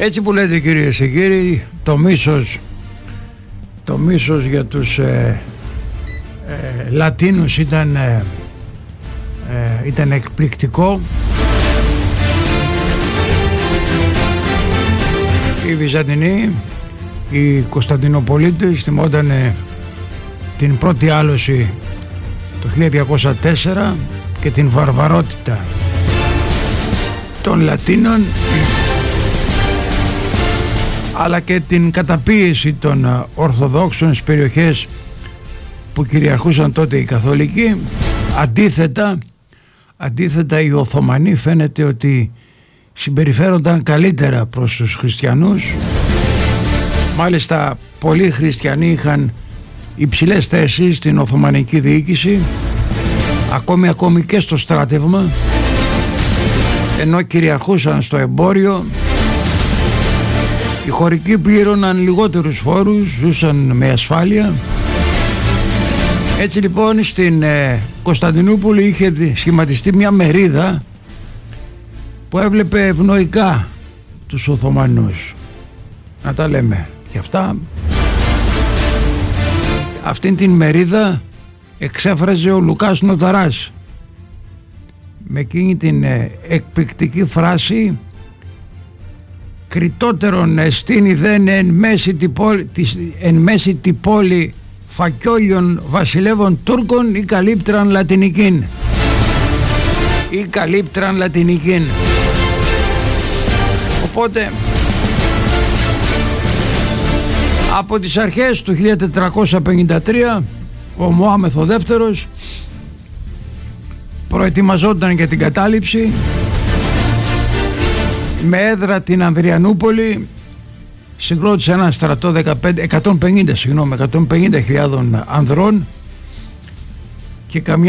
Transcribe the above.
Έτσι που λέτε, κυρίες και κύριοι, το μίσος για τους Λατίνους ήταν εκπληκτικό. Οι Βυζαντινοί, οι Κωνσταντινοπολίτες θυμόταν την πρώτη άλωση το 1204 και την βαρβαρότητα των Λατίνων, αλλά και την καταπίεση των Ορθοδόξων στις περιοχές που κυριαρχούσαν τότε οι Καθολικοί. Αντίθετα οι Οθωμανοί φαίνεται ότι συμπεριφέρονταν καλύτερα προς τους χριστιανούς. Μάλιστα πολλοί χριστιανοί είχαν υψηλές θέσεις στην Οθωμανική διοίκηση, ακόμη και στο στράτευμα, ενώ κυριαρχούσαν στο εμπόριο. Οι χωρικοί πλήρωναν λιγότερους φόρους, ζούσαν με ασφάλεια. Έτσι λοιπόν στην Κωνσταντινούπολη είχε σχηματιστεί μια μερίδα που έβλεπε ευνοϊκά τους Οθωμανούς. Να τα λέμε και αυτά. Αυτήν την μερίδα εξέφραζε ο Λουκάς Νοταράς με εκείνη την εκπληκτική φράση «Κριτότερον εστίν ιδέν εν μέση τη πόλη φακιόλιων βασιλεύων Τούρκων ή καλύπτραν λατινικήν». Οπότε από τις αρχές του 1453 ο Μωάμεθ ο δεύτερος προετοιμαζόταν για την κατάληψη. Με έδρα την Ανδριανούπολη συγκρότησε ένα στρατό 150.000 ανδρών και καμιά